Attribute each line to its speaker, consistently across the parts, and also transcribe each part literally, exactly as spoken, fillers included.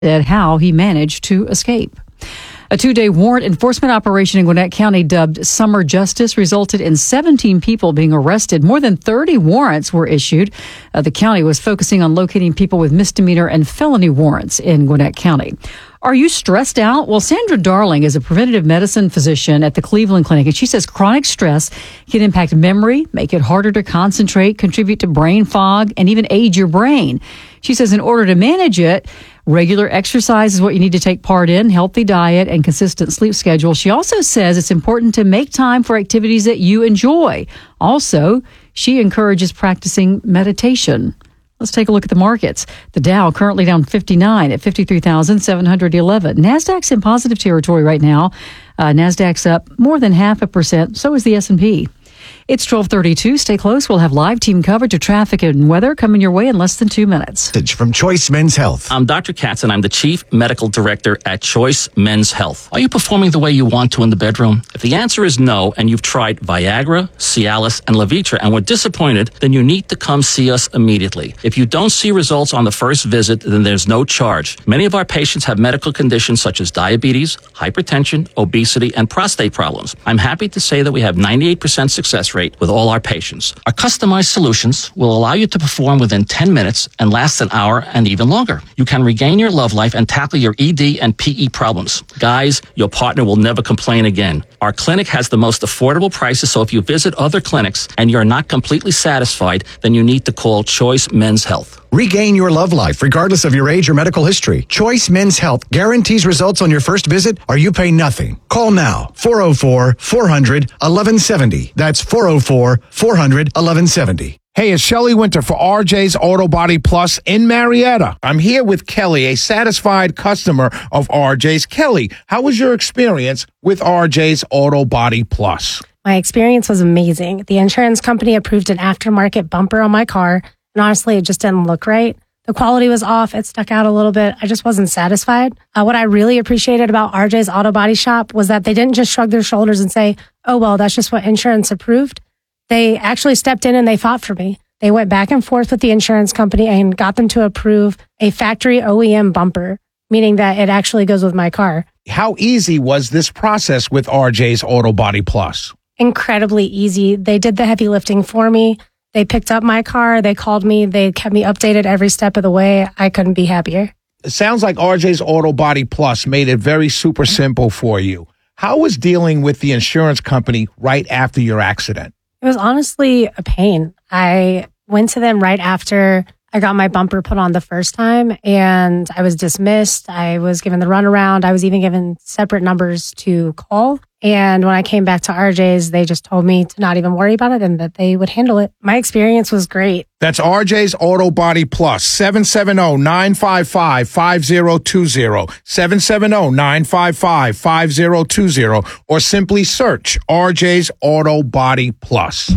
Speaker 1: at how he managed to escape. A two-day warrant enforcement operation in Gwinnett County dubbed Summer Justice resulted in seventeen people being arrested. More than thirty warrants were issued. Uh, the county was focusing on locating people with misdemeanor and felony warrants in Gwinnett County. Are you stressed out? Well, Sandra Darling is a preventative medicine physician at the Cleveland Clinic, and she says chronic stress can impact memory, make it harder to concentrate, contribute to brain fog, and even age your brain. She says in order to manage it, regular exercise is what you need to take part in, healthy diet, and consistent sleep schedule. She also says it's important to make time for activities that you enjoy. Also, she encourages practicing meditation. Let's take a look at the markets. The Dow currently down fifty-nine at fifty-three thousand seven hundred eleven. NASDAQ's in positive territory right now. Uh, NASDAQ's up more than half a percent. So is the S and P. It's twelve thirty-two. Stay close. We'll have live team coverage of traffic and weather coming your way in less than two minutes.
Speaker 2: From Choice Men's Health.
Speaker 3: I'm Doctor Katz, and I'm the Chief Medical Director at Choice Men's Health. Are you performing the way you want to in the bedroom? If the answer is no, and you've tried Viagra, Cialis, and Levitra and were disappointed, then you need to come see us immediately. If you don't see results on the first visit, then there's no charge. Many of our patients have medical conditions such as diabetes, hypertension, obesity, and prostate problems. I'm happy to say that we have ninety-eight percent success rate with all our patients. Our customized solutions will allow you to perform within ten minutes and last an hour and even longer. You can regain your love life and tackle your E D and P E problems. Guys, your partner will never complain again. Our clinic has the most affordable prices, so if you visit other clinics and you're not completely satisfied, then you need to call Choice Men's Health.
Speaker 2: Regain your love life regardless of your age or medical history. Choice Men's Health guarantees results on your first visit or you pay nothing. Call now. four oh four, four hundred, eleven seventy. That's four oh four, four hundred, eleven seventy.
Speaker 4: Hey, it's Shelley Winter for R J's Auto Body Plus in Marietta. I'm here with Kelly, a satisfied customer of R J's. Kelly, how was your experience with R J's Auto Body Plus?
Speaker 5: My experience was amazing. The insurance company approved an aftermarket bumper on my car, and honestly, it just didn't look right. The quality was off. It stuck out a little bit. I just wasn't satisfied. Uh, what I really appreciated about R J's Auto Body Shop was that they didn't just shrug their shoulders and say, oh, well, that's just what insurance approved. They actually stepped in and they fought for me. They went back and forth with the insurance company and got them to approve a factory O E M bumper, meaning that it actually goes with my car.
Speaker 4: How easy was this process with R J's Auto Body Plus?
Speaker 5: Incredibly easy. They did the heavy lifting for me. They picked up my car. They called me. They kept me updated every step of the way. I couldn't be happier.
Speaker 4: It sounds like R J's Auto Body Plus made it very super simple for you. How was dealing with the insurance company right after your accident?
Speaker 5: It was honestly a pain. I went to them right after I got my bumper put on the first time, and I was dismissed. I was given the runaround. I was even given separate numbers to call. And when I came back to R J's, they just told me to not even worry about it and that they would handle it. My experience was great.
Speaker 4: That's R J's Auto Body Plus, seven seven zero, nine five five, five zero two zero, seven seven zero, nine five five, five zero two zero, or simply search R J's Auto Body Plus.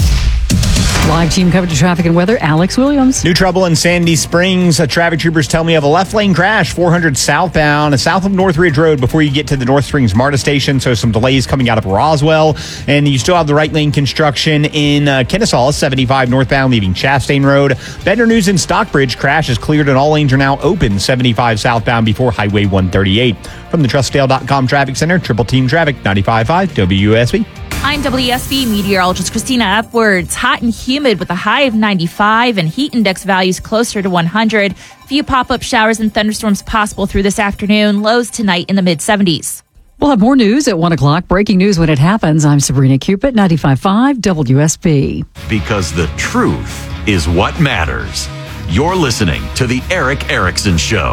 Speaker 1: Live team coverage of traffic and weather, Alex Williams.
Speaker 6: New trouble in Sandy Springs. Uh, traffic troopers tell me of a left lane crash, four hundred southbound, south of North Ridge Road before you get to the North Springs MARTA station. So some delays coming out of Roswell. And you still have the right lane construction in uh, Kennesaw, seventy-five northbound, leaving Chastain Road. Better news in Stockbridge. Crash is cleared and all lanes are now open, seventy-five southbound before Highway one thirty-eight. From the Trustdale dot com Traffic Center, Triple Team Traffic, ninety-five point five W S B.
Speaker 7: I'm W S B meteorologist Christina Upwards. Hot and humid with a high of ninety-five and heat index values closer to one hundred. Few pop-up showers and thunderstorms possible through this afternoon. Lows tonight in the mid-seventies.
Speaker 1: We'll have more news at one o'clock. Breaking news when it happens. I'm Sabrina Cupid, ninety-five point five W S B.
Speaker 8: Because the truth is what matters. You're listening to The Erick Erickson Show.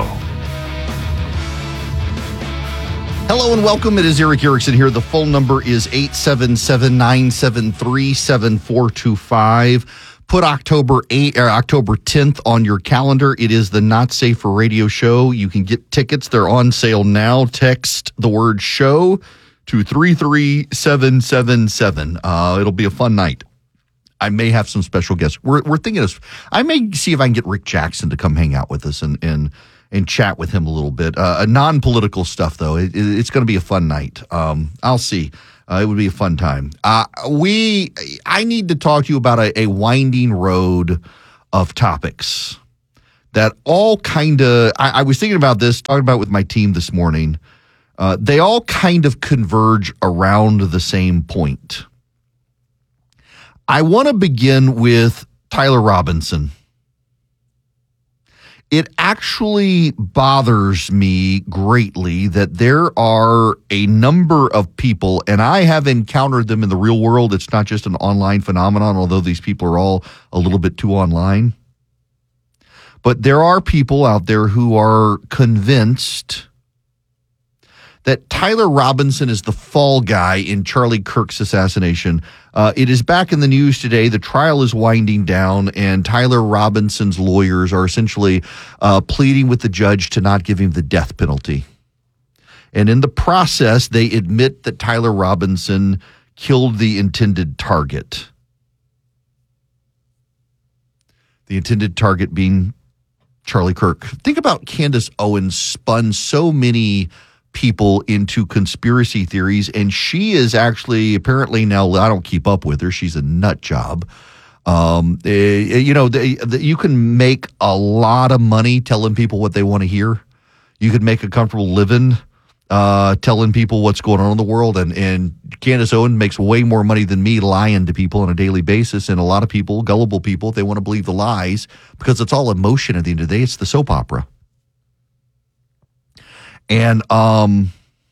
Speaker 9: Hello and welcome. It is Erick Erickson here. The phone number is eight seven seven, nine seven three, seven four two five. Put October eighth, or October tenth on your calendar. It is the Not Safe for Radio show. You can get tickets. They're on sale now. Text the word show to three three seven seven seven. Uh, it'll be a fun night. I may have some special guests. We're we're thinking of, I may see if I can get Rick Jackson to come hang out with us and and and chat with him a little bit. Uh, non-political stuff, though. It, it, it's going to be a fun night. Um, I'll see. Uh, it would be a fun time. Uh, we, I need to talk to you about a, a winding road of topics. that all kind of, I, I was thinking about this, talking about it with my team this morning. Uh, they all kind of converge around the same point. I want to begin with Tyler Robinson. It actually bothers me greatly that there are a number of people, and I have encountered them in the real world. It's not just an online phenomenon, although these people are all a little bit too online. But there are people out there who are convinced that Tyler Robinson is the fall guy in Charlie Kirk's assassination. Uh, it is back in the news today. The trial is winding down, and Tyler Robinson's lawyers are essentially uh, pleading with the judge to not give him the death penalty. And in the process, they admit that Tyler Robinson killed the intended target. The intended target being Charlie Kirk. Think about Candace Owens spun so many people into conspiracy theories, and she is actually apparently now, I don't keep up with her, she's a nut job. Um, uh, you know, the, the, you can make a lot of money telling people what they want to hear. You could make a comfortable living uh, telling people what's going on in the world, and, and Candace Owens makes way more money than me lying to people on a daily basis, and a lot of people, gullible people, they want to believe the lies because it's all emotion at the end of the day. It's the soap opera. And um,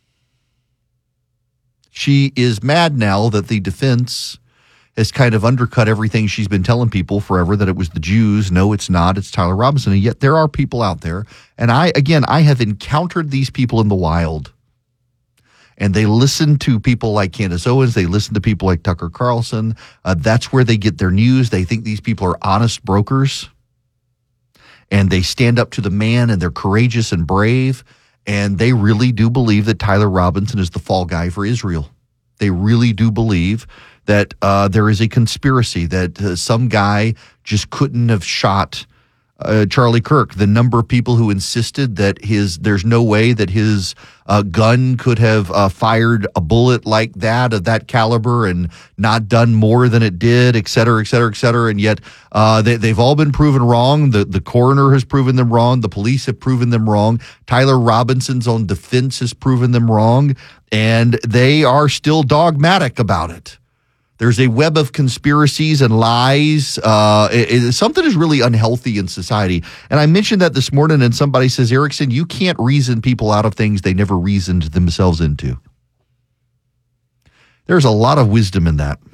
Speaker 9: she is mad now that the defense has kind of undercut everything she's been telling people forever, that it was the Jews. No, it's not. It's Tyler Robinson. And yet there are people out there. And I, again, I have encountered these people in the wild. And they listen to people like Candace Owens. They listen to people like Tucker Carlson. Uh, that's where they get their news. They think these people are honest brokers. And they stand up to the man, and they're courageous and brave. And they really do believe that Tyler Robinson is the fall guy for Israel. They really do believe that uh, there is a conspiracy, that uh, some guy just couldn't have shot uh, Charlie Kirk. The number of people who insisted that his there's no way that his uh, gun could have uh, fired a bullet like that, of that caliber, and not done more than it did, et cetera, et cetera, et cetera. And yet uh, they, they've all been proven wrong. The, the coroner has proven them wrong. The police have proven them wrong. Tyler Robinson's own defense has proven them wrong. And they are still dogmatic about it. There's a web of conspiracies and lies. Uh, it, it, something is really unhealthy in society. And I mentioned that this morning, and somebody says, Erickson, you can't reason people out of things they never reasoned themselves into. There's a lot of wisdom in that.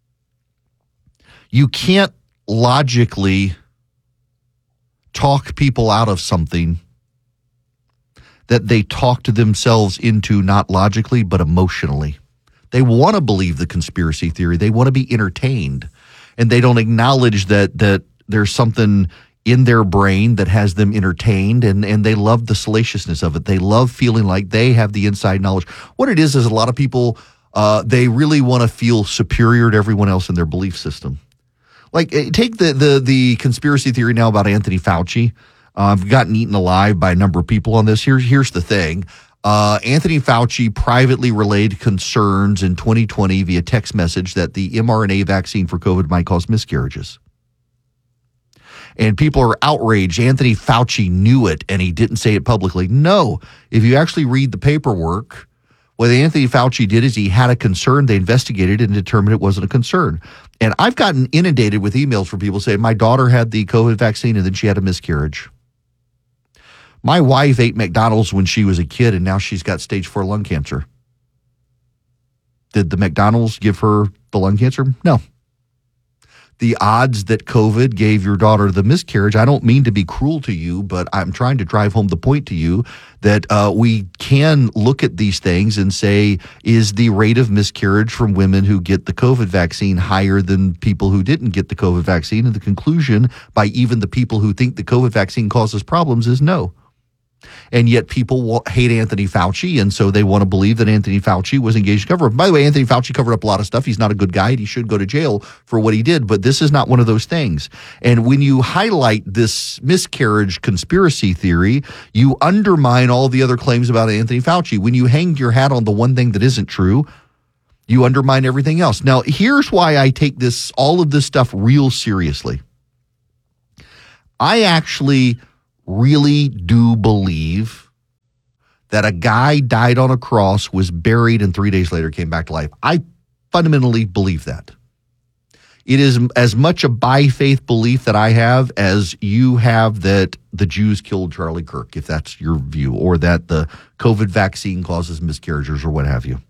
Speaker 9: You can't logically talk people out of something that they talked themselves into, not logically, but emotionally. They want to believe the conspiracy theory. They want to be entertained. And they don't acknowledge that that there's something in their brain that has them entertained, and, and they love the salaciousness of it. They love feeling like they have the inside knowledge. What it is is a lot of people, uh, they really want to feel superior to everyone else in their belief system. Like, take the the the conspiracy theory now about Anthony Fauci. Uh, I've gotten eaten alive by a number of people on this. Here's, here's the thing. Uh, Anthony Fauci privately relayed concerns in twenty twenty via text message that the mRNA vaccine for COVID might cause miscarriages. And people are outraged. Anthony Fauci knew it, and he didn't say it publicly. No. If you actually read the paperwork, what Anthony Fauci did is he had a concern. They investigated and determined it wasn't a concern. And I've gotten inundated with emails from people saying, my daughter had the COVID vaccine and then she had a miscarriage. My wife ate McDonald's when she was a kid, and now she's got stage four lung cancer. Did the McDonald's give her the lung cancer? No. The odds that COVID gave your daughter the miscarriage, I don't mean to be cruel to you, but I'm trying to drive home the point to you that uh, we can look at these things and say, is the rate of miscarriage from women who get the COVID vaccine higher than people who didn't get the COVID vaccine? And the conclusion by even the people who think the COVID vaccine causes problems is no. And yet people hate Anthony Fauci, and so they want to believe that Anthony Fauci was engaged in cover-up. By the way, Anthony Fauci covered up a lot of stuff. He's not a good guy, and he should go to jail for what he did, but this is not one of those things. And when you highlight this miscarriage conspiracy theory, you undermine all the other claims about Anthony Fauci. When you hang your hat on the one thing that isn't true, you undermine everything else. Now, here's why I take this all of this stuff real seriously. I actually really do believe that a guy died on a cross, was buried, and three days later came back to life. I fundamentally believe that. It is as much a by faith belief that I have as you have that the Jews killed Charlie Kirk, if that's your view, or that the COVID vaccine causes miscarriages or what have you.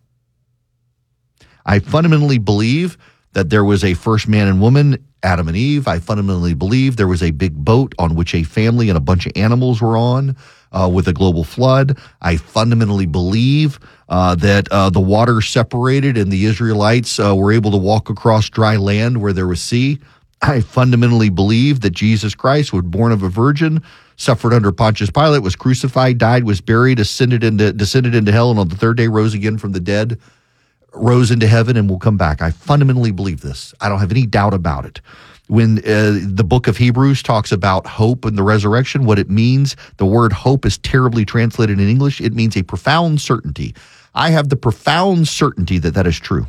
Speaker 9: I fundamentally believe that there was a first man and woman, Adam and Eve. I fundamentally believe there was a big boat on which a family and a bunch of animals were on uh, with a global flood. I fundamentally believe uh, that uh, the water separated and the Israelites uh, were able to walk across dry land where there was sea. I fundamentally believe that Jesus Christ was born of a virgin, suffered under Pontius Pilate, was crucified, died, was buried, ascended into, descended into hell, and on the third day rose again from the dead, rose into heaven, and will come back. I fundamentally believe this. I don't have any doubt about it. When uh, the book of Hebrews talks about hope and the resurrection, what it means, the word hope is terribly translated in English. It means a profound certainty. I have the profound certainty that that is true.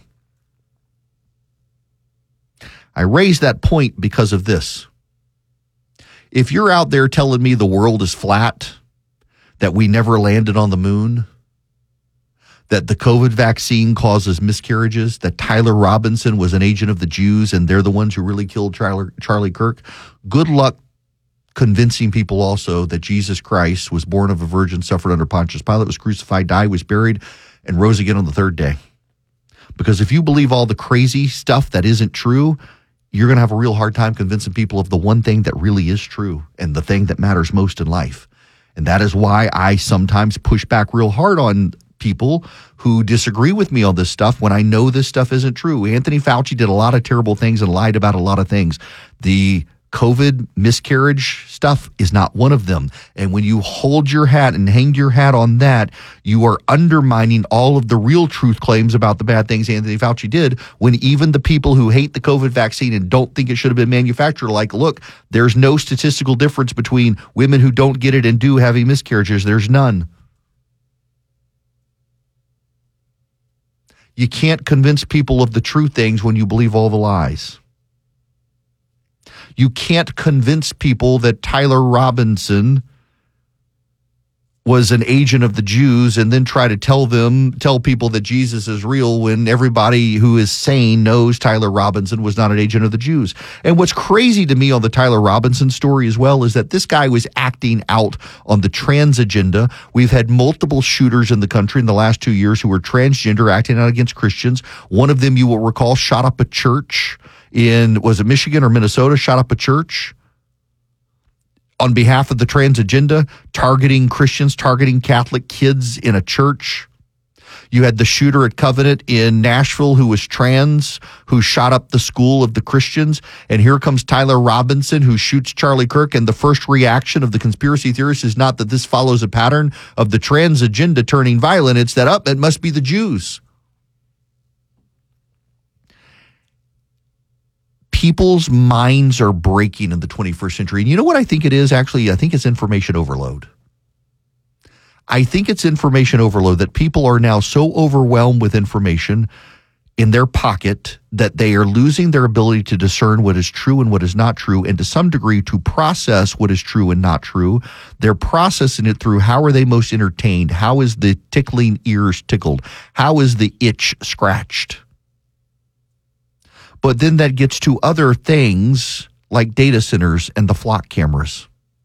Speaker 9: I raise that point because of this. If you're out there telling me the world is flat, that we never landed on the moon, that the COVID vaccine causes miscarriages, that Tyler Robinson was an agent of the Jews and they're the ones who really killed Charlie, Charlie Kirk, good luck convincing people also that Jesus Christ was born of a virgin, suffered under Pontius Pilate, was crucified, died, was buried, and rose again on the third day. Because if you believe all the crazy stuff that isn't true, you're going to have a real hard time convincing people of the one thing that really is true and the thing that matters most in life. And that is why I sometimes push back real hard on people who disagree with me on this stuff when I know this stuff isn't true. Anthony Fauci did a lot of terrible things and lied about a lot of things. The COVID miscarriage stuff is not one of them. And when you hold your hat and hang your hat on that, you are undermining all of the real truth claims about the bad things Anthony Fauci did, when even the people who hate the COVID vaccine and don't think it should have been manufactured are like, look, there's no statistical difference between women who don't get it and do having miscarriages. There's none. You can't convince people of the true things when you believe all the lies. You can't convince people that Tyler Robinson was an agent of the Jews and then try to tell them, tell people that Jesus is real when everybody who is sane knows Tyler Robinson was not an agent of the Jews. And what's crazy to me on the Tyler Robinson story as well is that this guy was acting out on the trans agenda. We've had multiple shooters in the country in the last two years who were transgender, acting out against Christians. One of them, you will recall, shot up a church in, was it Michigan or Minnesota, shot up a church on behalf of the trans agenda, targeting Christians, targeting Catholic kids in a church. You had the shooter at Covenant in Nashville who was trans, who shot up the school of the Christians. And here comes Tyler Robinson, who shoots Charlie Kirk. And the first reaction of the conspiracy theorists is not that this follows a pattern of the trans agenda turning violent. It's that, up, oh, it must be the Jews. People's minds are breaking in the twenty-first century. And you know what I think it is, actually? I think it's information overload. I think it's information overload, that people are now so overwhelmed with information in their pocket that they are losing their ability to discern what is true and what is not true, and to some degree to process what is true and not true. They're processing it through, how are they most entertained? How is the tickling ears tickled? How is the itch scratched? But then that gets to other things like data centers and the Flock cameras.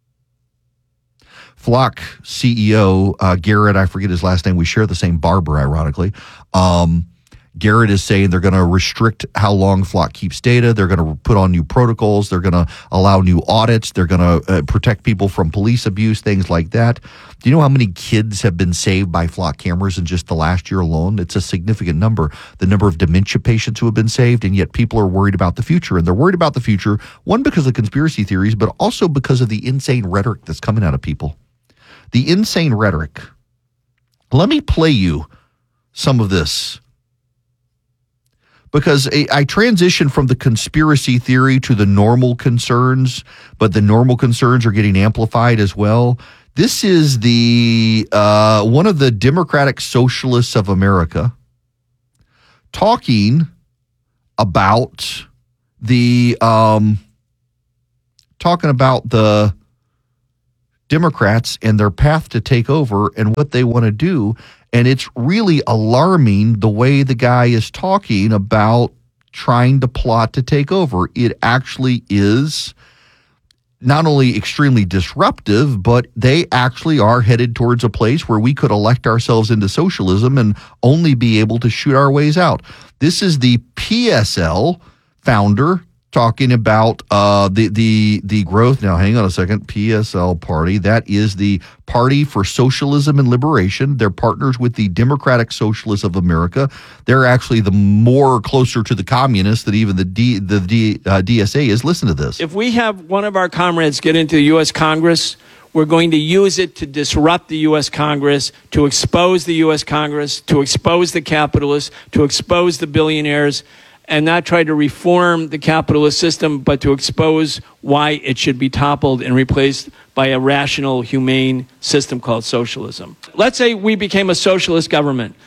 Speaker 9: Flock C E O, uh, Garrett, I forget his last name. We share the same barber, ironically. Um, Garrett is saying they're going to restrict how long Flock keeps data. They're going to put on new protocols. They're going to allow new audits. They're going to uh, protect people from police abuse, things like that. Do you know how many kids have been saved by Flock cameras in just the last year alone? It's a significant number. The number of dementia patients who have been saved, and yet people are worried about the future. And they're worried about the future, one, because of conspiracy theories, but also because of the insane rhetoric that's coming out of people. The insane rhetoric. Let me play you some of this, because I transition from the conspiracy theory to the normal concerns, but the normal concerns are getting amplified as well. This is the uh, one of the Democratic Socialists of America talking about the um, talking about the Democrats and their path to take over and what they want to do. And it's really alarming the way the guy is talking about trying to plot to take over. It actually is not only extremely disruptive, but they actually are headed towards a place where we could elect ourselves into socialism and only be able to shoot our ways out. This is the P S L founder talking about uh, the the the growth. Now, hang on a second. P S L party. That is the Party for Socialism and Liberation. They're partners with the Democratic Socialists of America. They're actually the more closer to the communists than even the D, the D, uh, D S A is. Listen to this.
Speaker 10: If we have one of our comrades get into the U S Congress, we're going to use it to disrupt the U S Congress, to expose the U S Congress, to expose the capitalists, to expose the billionaires, and not try to reform the capitalist system, but to expose why it should be toppled and replaced by a rational, humane system called socialism. Let's say we became a socialist government.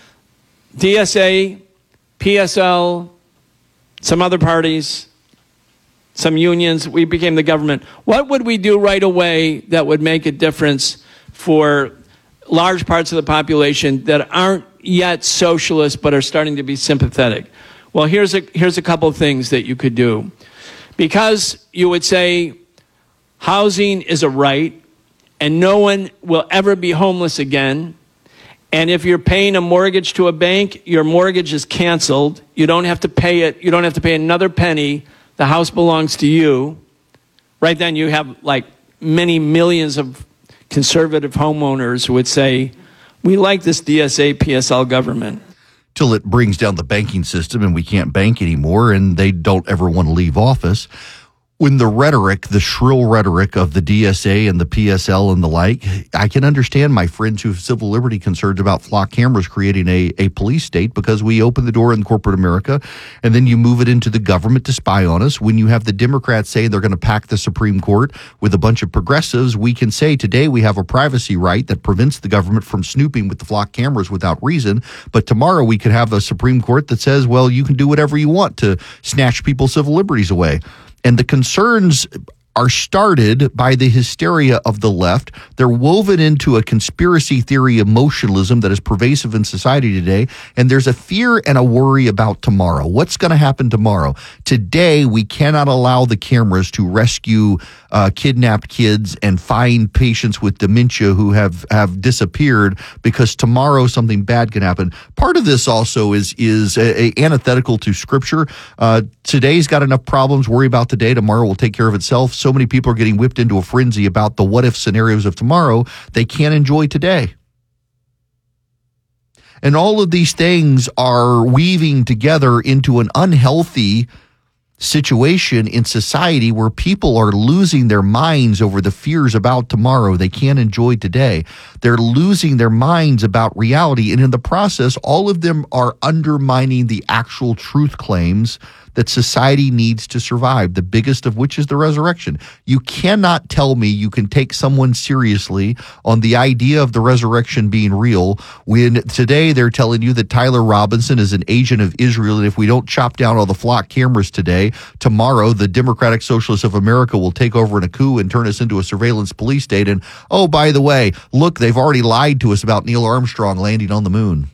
Speaker 10: D S A, P S L, some other parties, some unions, we became the government. What would we do right away that would make a difference for large parts of the population that aren't yet socialist but are starting to be sympathetic? Well, here's a, here's a couple of things that you could do. Because you would say housing is a right and no one will ever be homeless again. And if you're paying a mortgage to a bank, your mortgage is canceled. You don't have to pay it. You don't have to pay another penny. The house belongs to you. Right then you have like many millions of conservative homeowners who would say, we like this D S A, P S L government.
Speaker 9: Till it brings down the banking system and we can't bank anymore and they don't ever want to leave office. When the rhetoric, the shrill rhetoric of the D S A and the P S L and the like, I can understand my friends who have civil liberty concerns about flock cameras creating a, a police state, because we open the door in corporate America and then you move it into the government to spy on us. When you have the Democrats say they're going to pack the Supreme Court with a bunch of progressives, we can say today we have a privacy right that prevents the government from snooping with the flock cameras without reason. But tomorrow we could have a Supreme Court that says, well, you can do whatever you want to snatch people's civil liberties away. And the concerns are started by the hysteria of the left. They're woven into a conspiracy theory emotionalism that is pervasive in society today. And there's a fear and a worry about tomorrow. What's going to happen tomorrow? Today, we cannot allow the cameras to rescue uh, kidnapped kids and find patients with dementia who have, have disappeared, because tomorrow something bad can happen. Part of this also is, is a, a antithetical to Scripture. Uh, today's got enough problems. Worry about today. Tomorrow will take care of itself. So many people are getting whipped into a frenzy about the what if scenarios of tomorrow. They can't enjoy today. And all of these things are weaving together into an unhealthy situation in society where people are losing their minds over the fears about tomorrow. They can't enjoy today. They're losing their minds about reality. And in the process, all of them are undermining the actual truth claims that society needs to survive, the biggest of which is the resurrection. You cannot tell me you can take someone seriously on the idea of the resurrection being real when today they're telling you that Tyler Robinson is an agent of Israel, and if we don't chop down all the flock cameras today, tomorrow the Democratic Socialists of America will take over in a coup and turn us into a surveillance police state. And, oh, by the way, look, they've already lied to us about Neil Armstrong landing on the moon.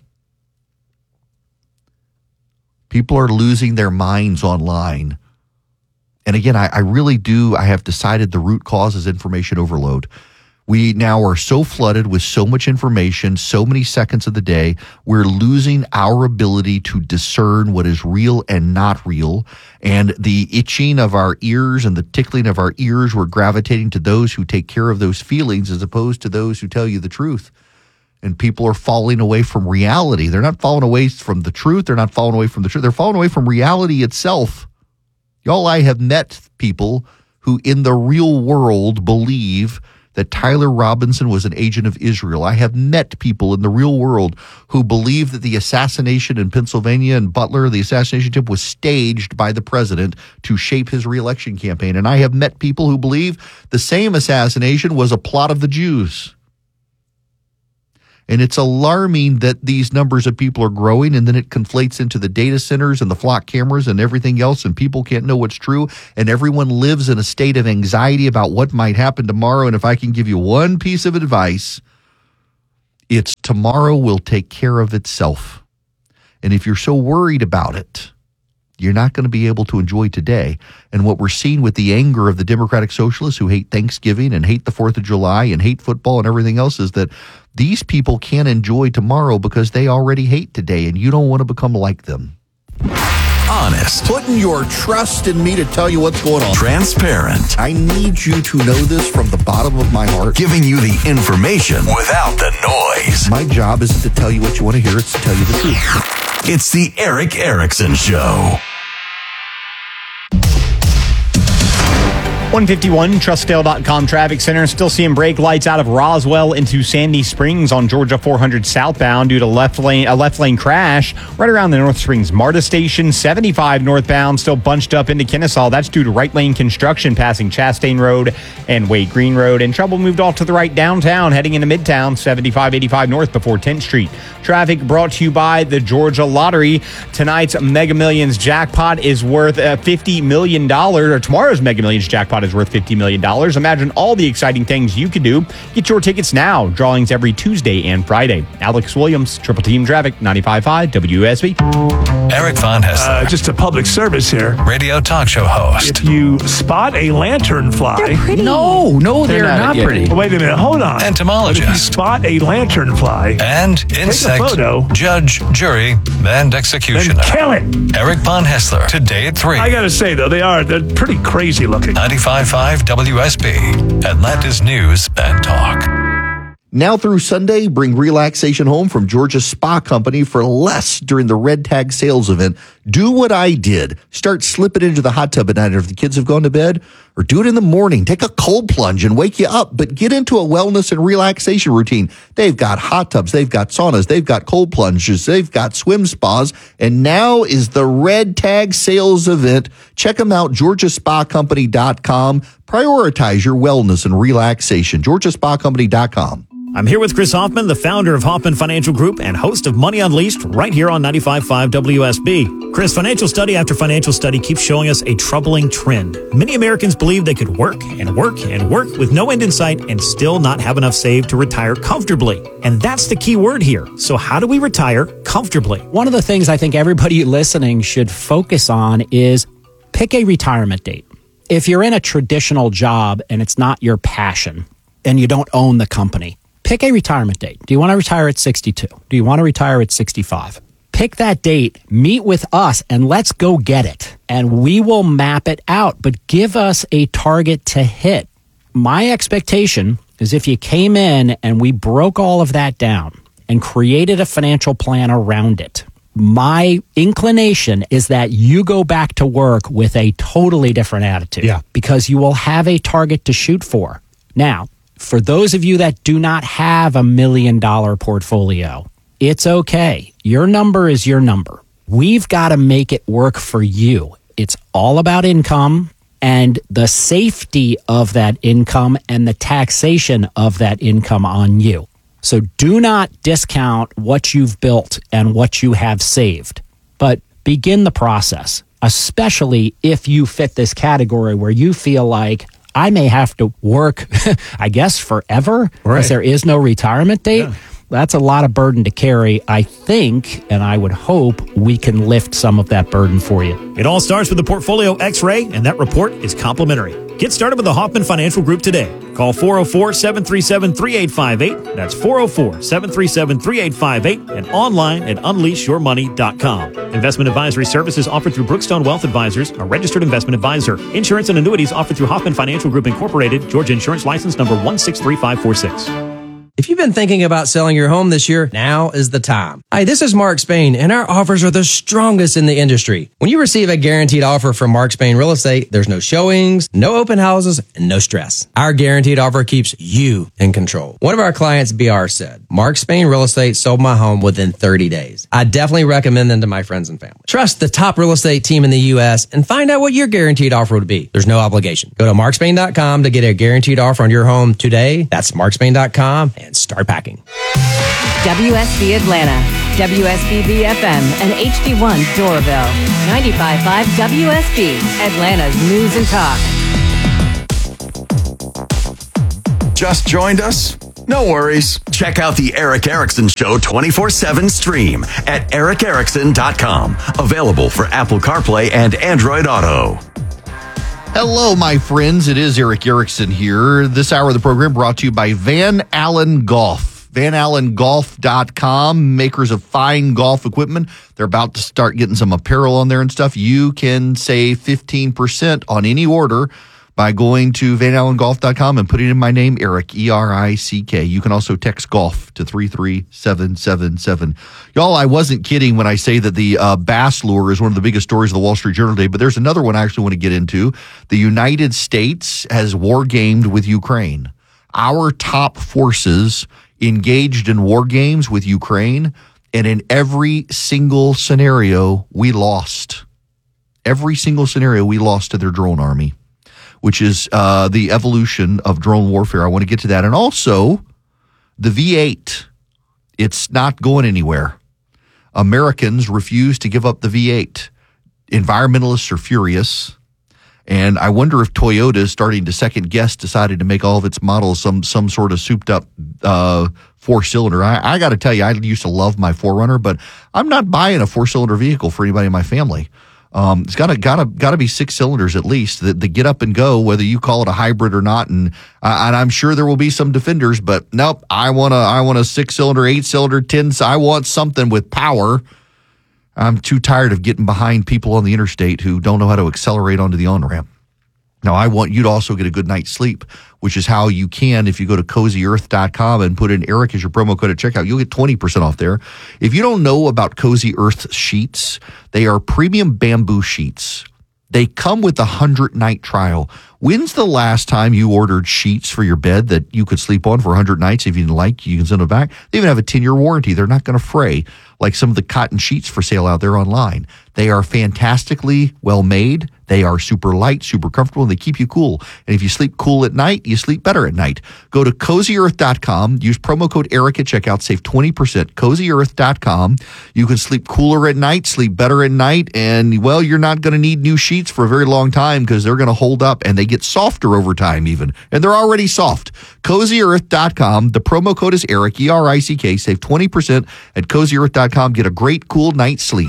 Speaker 9: People are losing their minds online. And again, I, I really do, I have decided the root cause is information overload. We now are so flooded with so much information, so many seconds of the day, we're losing our ability to discern what is real and not real. And the itching of our ears and the tickling of our ears, we're gravitating to those who take care of those feelings as opposed to those who tell you the truth. And people are falling away from reality. They're not falling away from the truth. They're not falling away from the truth. They're falling away from reality itself. Y'all, I have met people who in the real world believe that Tyler Robinson was an agent of Israel. I have met people in the real world who believe that the assassination in Pennsylvania and Butler, the assassination attempt, was staged by the president to shape his reelection campaign. And I have met people who believe the same assassination was a plot of the Jews. And it's alarming that these numbers of people are growing, and then it conflates into the data centers and the flock cameras and everything else, and people can't know what's true, and everyone lives in a state of anxiety about what might happen tomorrow. And if I can give you one piece of advice, it's tomorrow will take care of itself. And if you're so worried about it, you're not going to be able to enjoy today. And what we're seeing with the anger of the Democratic Socialists who hate Thanksgiving and hate the fourth of July and hate football and everything else is that these people can't enjoy tomorrow because they already hate today, and you don't want to become like them.
Speaker 8: Honest.
Speaker 9: Putting your trust in me to tell you what's going on.
Speaker 8: Transparent.
Speaker 9: I need you to know this from the bottom of my heart.
Speaker 8: Giving you the information without the noise.
Speaker 9: My job isn't to tell you what you want to hear, it's to tell you the truth.
Speaker 8: It's the Eric Erickson Show.
Speaker 6: one fifty-one Trustdale dot com Traffic Center. Still seeing brake lights out of Roswell into Sandy Springs on Georgia four hundred southbound due to left lane a left lane crash right around the North Springs MARTA station. seventy-five northbound still bunched up into Kennesaw. That's due to right lane construction passing Chastain Road and Wade Green Road. And trouble moved off to the right downtown heading into Midtown. seventy-five eighty-five north before tenth Street. Traffic brought to you by the Georgia Lottery. Tonight's Mega Millions jackpot is worth uh, fifty million dollars, or tomorrow's Mega Millions jackpot is worth fifty million dollars. Imagine all the exciting things you could do. Get your tickets now. Drawings every Tuesday and Friday. Alex Williams, Triple Team Traffic, ninety-five point five W S B.
Speaker 11: Eric Von Hessler.
Speaker 12: Uh, just a public service here.
Speaker 11: Radio talk show host.
Speaker 12: If you spot a lanternfly.
Speaker 1: They're pretty.
Speaker 3: No, no, they're,
Speaker 12: They're
Speaker 3: not,
Speaker 12: not
Speaker 3: pretty.
Speaker 12: Wait a minute, hold on.
Speaker 11: Entomologist.
Speaker 12: But if you spot a lanternfly.
Speaker 11: And insect.
Speaker 12: Take a photo.
Speaker 11: Judge, jury, and executioner.
Speaker 12: Then kill it.
Speaker 11: Eric Von Hessler. Today at three.
Speaker 12: I gotta say, though, they are, they're pretty crazy looking.
Speaker 11: ninety-five point five W S B. Atlanta's News and Talk.
Speaker 9: Now through Sunday, bring relaxation home from Georgia Spa Company for less during the Red Tag sales event. Do what I did. Start slipping into the hot tub at night if the kids have gone to bed, or do it in the morning. Take a cold plunge and wake you up, but get into a wellness and relaxation routine. They've got hot tubs, they've got saunas, they've got cold plunges, they've got swim spas, and now is the Red Tag sales event. Check them out, georgia spa company dot com. Prioritize your wellness and relaxation, georgia spa company dot com.
Speaker 13: I'm here with Chris Hoffman, the founder of Hoffman Financial Group and host of Money Unleashed right here on ninety-five point five W S B. Chris, financial study after financial study keeps showing us a troubling trend. Many Americans believe they could work and work and work with no end in sight and still not have enough saved to retire comfortably. And that's the key word here. So how do we retire comfortably?
Speaker 14: One of the things I think everybody listening should focus on is pick a retirement date. If you're in a traditional job and it's not your passion and you don't own the company, pick a retirement date. Do you want to retire at sixty-two? Do you want to retire at sixty-five? Pick that date, meet with us, and let's go get it. And we will map it out, but give us a target to hit. My expectation is if you came in and we broke all of that down and created a financial plan around it, my inclination is that you go back to work with a totally different attitude.
Speaker 4: Yeah.
Speaker 14: Because you will have a target to shoot for. Now, for those of you that do not have a million dollar portfolio, it's okay. Your number is your number. We've got to make it work for you. It's all about income and the safety of that income and the taxation of that income on you. So do not discount what you've built and what you have saved, but begin the process, especially if you fit this category where you feel like I may have to work, I guess, forever, because
Speaker 4: Right.
Speaker 14: there is no retirement date.
Speaker 4: Yeah.
Speaker 14: That's a lot of burden to carry. I think, and I would hope, we can lift some of that burden for you.
Speaker 13: It all starts with the Portfolio X-Ray, and that report is complimentary. Get started with the Hoffman Financial Group today. Call four oh four, seven three seven, three eight five eight. That's four oh four, seven three seven, three eight five eight and online at unleash your money dot com. Investment advisory services offered through Brookstone Wealth Advisors, a registered investment advisor. Insurance and annuities offered through Hoffman Financial Group Incorporated, Georgia Insurance License number one six three five four six.
Speaker 15: If you've been thinking about selling your home this year, now is the time. Hi, this is Mark Spain, and our offers are the strongest in the industry. When you receive a guaranteed offer from Mark Spain Real Estate, there's no showings, no open houses, and no stress. Our guaranteed offer keeps you in control. One of our clients, B R, said, Mark Spain Real Estate sold my home within thirty days. I definitely recommend them to my friends and family. Trust the top real estate team in the U S and find out what your guaranteed offer would be. There's no obligation. Go to mark spain dot com to get a guaranteed offer on your home today. That's mark spain dot com and start packing.
Speaker 16: W S B Atlanta, W S B B F M, and H D one Doraville. ninety-five point five W S B, Atlanta's News and Talk.
Speaker 8: Just joined us? No worries. Check out the Eric Erickson Show twenty-four seven stream at eric erickson dot com. Available for Apple CarPlay and Android Auto.
Speaker 9: Hello, my friends. It is Eric Erickson here. This hour of the program brought to you by Van Allen Golf. Van Allen Golf dot com, makers of fine golf equipment. They're about to start getting some apparel on there and stuff. You can save fifteen percent on any order by going to Van Allen Golf dot com and putting in my name, Eric, E R I C K. You can also text golf to three three seven seven seven. Y'all, I wasn't kidding when I say that the uh, bass lure is one of the biggest stories of the Wall Street Journal today, but there's another one I actually want to get into. The United States has war gamed with Ukraine. Our top forces engaged in war games with Ukraine, and in every single scenario, we lost. Every single scenario, we lost to their drone army, which is uh, the evolution of drone warfare. I want to get to that. And also, the V eight. It's not going anywhere. Americans refuse to give up the V eight. Environmentalists are furious. And I wonder if Toyota is starting to second guess, decided to make all of its models some some sort of souped up uh, four cylinder. I, I got to tell you, I used to love my four runner, but I'm not buying a four cylinder vehicle for anybody in my family. Um, it's got to got to got to be six cylinders at least. The, the get up and go, whether you call it a hybrid or not. And uh, and I'm sure there will be some defenders, but nope. I want a I want a six cylinder, eight cylinder, ten. I want something with power. I'm too tired of getting behind people on the interstate who don't know how to accelerate onto the on-ramp. Now, I want you to also get a good night's sleep, which is how you can if you go to cozy earth dot com and put in Eric as your promo code at checkout. You'll get twenty percent off there. If you don't know about Cozy Earth sheets, they are premium bamboo sheets. They come with a one hundred night trial. When's the last time you ordered sheets for your bed that you could sleep on for one hundred nights? If you didn't like, you can send them back. They even have a ten-year warranty. They're not going to fray like some of the cotton sheets for sale out there online. They are fantastically well made. They are super light, super comfortable, and they keep you cool. And if you sleep cool at night, you sleep better at night. Go to cozy earth dot com. Use promo code Eric at checkout. Save twenty percent. cozy earth dot com. You can sleep cooler at night, sleep better at night, and, well, you're not going to need new sheets for a very long time because they're going to hold up, and they get softer over time even. And they're already soft. cozy earth dot com. The promo code is Eric, E R I C K. Save twenty percent at cozy earth dot com. Get a great, cool night's sleep.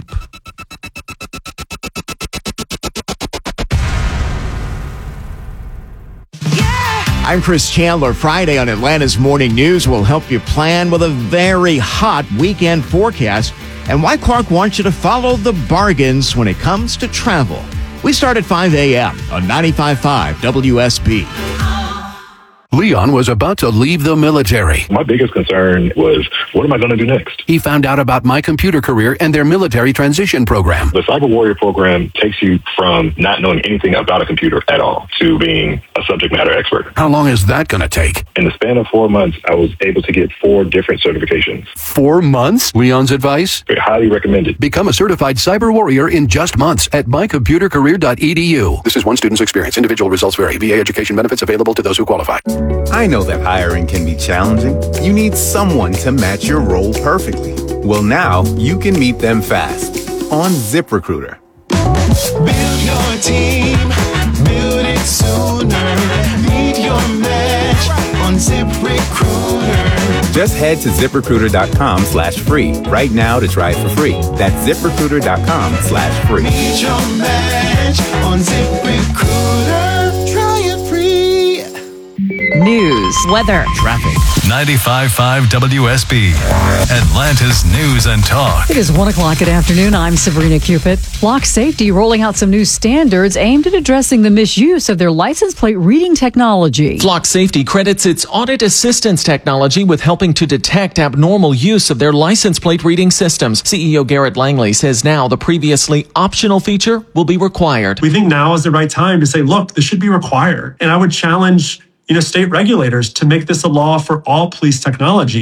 Speaker 17: I'm Chris Chandler. Friday on Atlanta's Morning News will help you plan with a very hot weekend forecast and why Clark wants you to follow the bargains when it comes to travel. We start at five a.m. on ninety-five point five W S B.
Speaker 18: Leon was about to leave the military.
Speaker 19: My biggest concern was, what am I going to do next?
Speaker 18: He found out about My Computer Career and their military transition program.
Speaker 19: The Cyber Warrior program takes you from not knowing anything about a computer at all to being a subject matter expert.
Speaker 18: How long is that going to take?
Speaker 19: In the span of four months, I was able to get four different certifications.
Speaker 18: Four months? Leon's advice?
Speaker 19: Highly recommended.
Speaker 18: Become a certified cyber warrior in just months at my computer career dot e d u. This is one student's experience. Individual results vary. V A education benefits available to those who qualify.
Speaker 20: I know that hiring can be challenging. You need someone to match your role perfectly. Well, now you can meet them fast on ZipRecruiter.
Speaker 21: Build your team, build it sooner. Meet your match on ZipRecruiter.
Speaker 20: Just head to ZipRecruiter dot com slash free right now to try it for free. That's ZipRecruiter dot com slash free.
Speaker 21: Meet your match on ZipRecruiter. Try it free.
Speaker 16: News, weather,
Speaker 11: traffic. ninety-five point five W S B, Atlanta's News and Talk.
Speaker 1: It is one o'clock in the afternoon. I'm Sabrina Cupid. Flock Safety rolling out some new standards aimed at addressing the misuse of their license plate reading technology.
Speaker 22: Flock Safety credits its audit assistance technology with helping to detect abnormal use of their license plate reading systems. C E O Garrett Langley says now the previously optional feature will be required.
Speaker 23: We think now is the right time to say, look, this should be required. And I would challenge you know, state regulators to make this a law for all police technology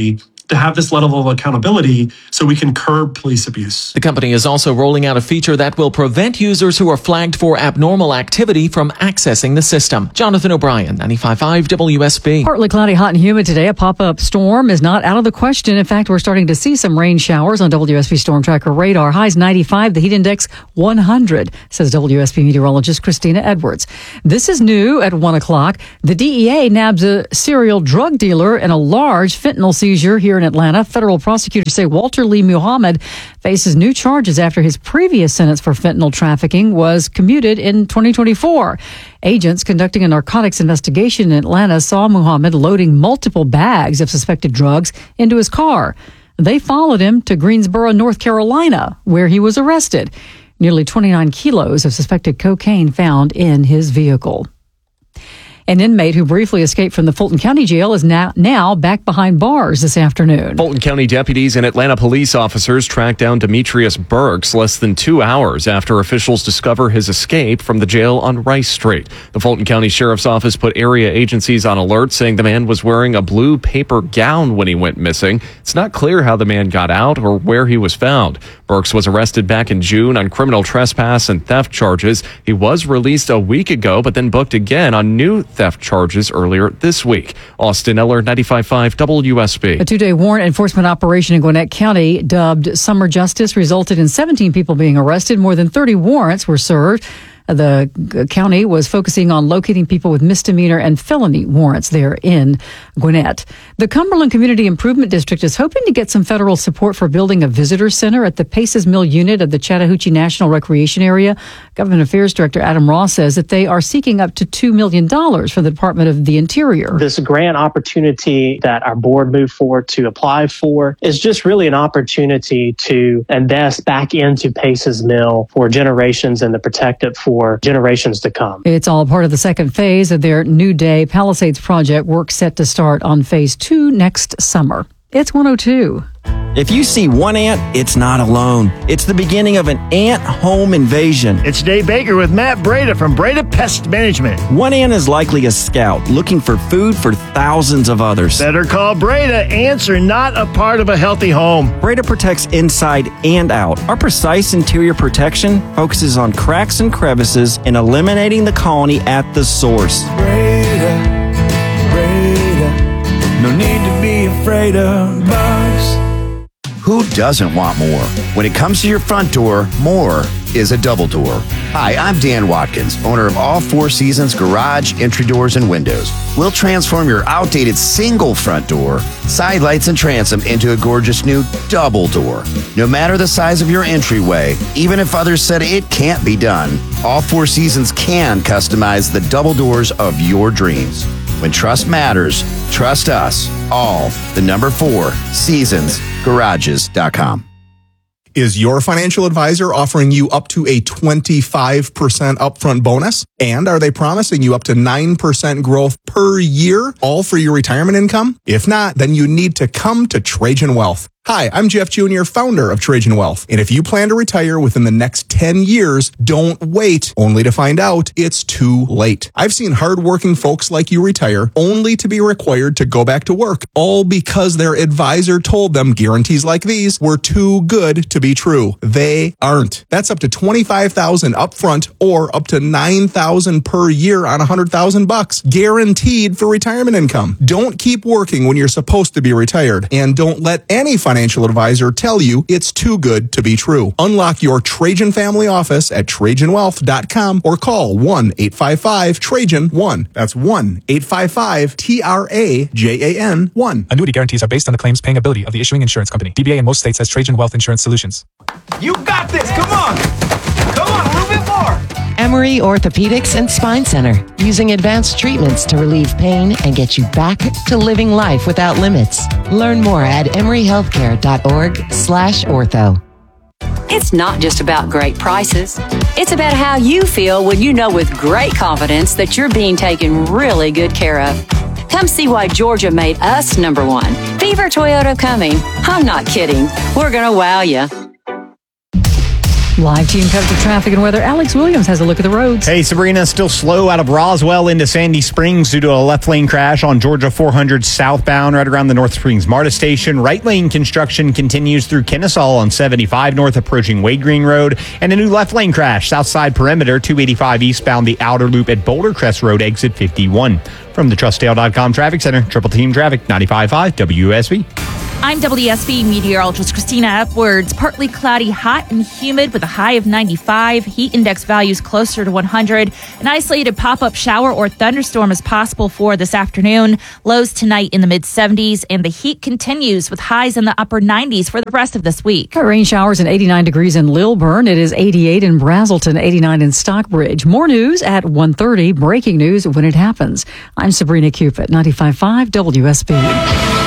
Speaker 23: to have this level of accountability so we can curb police abuse.
Speaker 22: The company is also rolling out a feature that will prevent users who are flagged for abnormal activity from accessing the system. Jonathan O'Brien, ninety-five point five W S B.
Speaker 1: Partly cloudy, hot and humid today. A pop-up storm is not out of the question. In fact, we're starting to see some rain showers on W S B Storm Tracker radar. Highs ninety-five, the heat index one hundred, says W S B meteorologist Christina Edwards. This is new at one o'clock. The D E A nabs a serial drug dealer in a large fentanyl seizure here in Atlanta. Federal prosecutors say Walter Lee Muhammad faces new charges after his previous sentence for fentanyl trafficking was commuted in twenty twenty-four. Agents conducting a narcotics investigation in Atlanta saw Muhammad loading multiple bags of suspected drugs into his car. They followed him to Greensboro, North Carolina, where he was arrested. Nearly twenty-nine kilos of suspected cocaine found in his vehicle. An inmate who briefly escaped from the Fulton County Jail is now, now back behind bars this afternoon.
Speaker 2: Fulton County deputies and Atlanta police officers tracked down Demetrius Burks less than two hours after officials discover his escape from the jail on Rice Street. The Fulton County Sheriff's Office put area agencies on alert, saying the man was wearing a blue paper gown when he went missing. It's not clear how the man got out or where he was found. Burks was arrested back in June on criminal trespass and theft charges. He was released a week ago, but then booked again on new theft charges earlier this week. Austin Eller, ninety-five point five W S B.
Speaker 1: A two-day warrant enforcement operation in Gwinnett County, dubbed Summer Justice, resulted in seventeen people being arrested. More than thirty warrants were served. The county was focusing on locating people with misdemeanor and felony warrants there in Gwinnett. The Cumberland Community Improvement District is hoping to get some federal support for building a visitor center at the Paces Mill unit of the Chattahoochee National Recreation Area. Government Affairs Director Adam Ross says that they are seeking up to two million dollars from the Department of the Interior.
Speaker 5: This grant opportunity that our board moved forward to apply for is just really an opportunity to invest back into Paces Mill for generations and to protect it for for generations to come.
Speaker 1: It's all part of the second phase of their New Day Palisades project. Work set to start on phase two next summer. It's one oh two.
Speaker 7: If you see one ant, it's not alone. It's the beginning of an ant home invasion.
Speaker 24: It's Dave Baker with Matt Breda from Breda Pest Management.
Speaker 7: One ant is likely a scout looking for food for thousands of others.
Speaker 24: Better call Breda. Ants are not a part of a healthy home.
Speaker 7: Breda protects inside and out. Our precise interior protection focuses on cracks and crevices and eliminating the colony at the source.
Speaker 21: Breda, Breda, no need to be afraid of bugs.
Speaker 17: Who doesn't want more? When it comes to your front door, more is a double door. Hi, I'm Dan Watkins, owner of All Four Seasons Garage, Entry Doors, and Windows. We'll transform your outdated single front door, side lights, and transom into a gorgeous new double door. No matter the size of your entryway, even if others said it can't be done, All Four Seasons can customize the double doors of your dreams. When trust matters, trust us. All, the number four, seasons garages dot com.
Speaker 25: Is your financial advisor offering you up to a twenty-five percent upfront bonus? And are they promising you up to nine percent growth per year, all for your retirement income? If not, then you need to come to Trajan Wealth. Hi, I'm Jeff Junior, founder of Trajan Wealth. And if you plan to retire within the next ten years, don't wait only to find out it's too late. I've seen hardworking folks like you retire only to be required to go back to work, all because their advisor told them guarantees like these were too good to be true. They aren't. That's up to twenty-five thousand dollars upfront or up to nine thousand dollars per year on one hundred thousand bucks, guaranteed for retirement income. Don't keep working when you're supposed to be retired, and don't let any financial financial advisor tell you it's too good to be true. Unlock your Trajan family office at Trajan Wealth dot com or call one eight five five Trajan one. That's one eight five five T R A J A N one.
Speaker 26: Annuity guarantees are based on the claims paying ability of the issuing insurance company. D B A in most states has Trajan Wealth Insurance Solutions.
Speaker 21: You got this. Come on. Come on, a little bit more.
Speaker 27: Emory Orthopedics and Spine Center, using advanced treatments to relieve pain and get you back to living life without limits. Learn more at emory healthcare dot org slash ortho.
Speaker 28: It's not just about great prices. It's about how you feel when you know with great confidence that you're being taken really good care of. Come see why Georgia made us number one. Beaver Toyota coming. I'm not kidding. We're going to wow you.
Speaker 1: Live team coverage of traffic and weather. Alex Williams has a look at the roads.
Speaker 3: Hey, Sabrina, still slow out of Roswell into Sandy Springs due to a left lane crash on Georgia four hundred southbound right around the North Springs MARTA station. Right lane construction continues through Kennesaw on seventy-five north approaching Wade Green Road. And a new left lane crash Southside Perimeter two eighty-five eastbound the outer loop at Boulder Crest Road exit fifty-one. From the trust dale dot com Traffic Center, Triple Team Traffic ninety-five point five W S B.
Speaker 4: I'm W S B meteorologist Christina Upwards. Partly cloudy, hot and humid with a high of ninety-five. Heat index values closer to one hundred. An isolated pop-up shower or thunderstorm is possible for this afternoon. Lows tonight in the mid-seventies, and the heat continues with highs in the upper nineties for the rest of this week.
Speaker 1: Rain showers and eighty-nine degrees in Lilburn. It is eighty-eight in Brazelton, eighty-nine in Stockbridge. More news at one thirty. Breaking news when it happens. I'm Sabrina Cupid, ninety-five point five W S B.